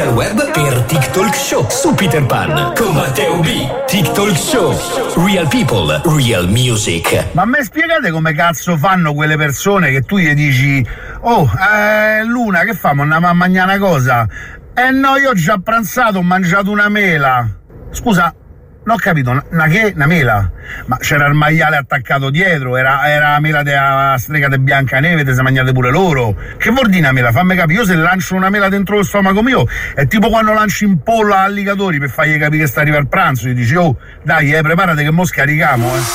dal web per TikTok Show su Peter Pan con Matteo B. TikTok Show. Real people, real music. Ma a me spiegate come cazzo fanno quelle persone che tu gli dici: oh, Luna, che famo? Andiamo a mangiare una cosa? No, io ho già pranzato, ho mangiato una mela. Scusa, non ho capito, una mela? Ma c'era il maiale attaccato dietro, era la mela della strega di Biancaneve, te se mangiate pure loro. Che vuol dire una mela? Fammi capire, io se lancio una mela dentro lo stomaco mio, è tipo quando lanci in pollo alligatori per fargli capire che sta arrivando il pranzo, gli dici: oh, dai, preparate che mo scarichiamo,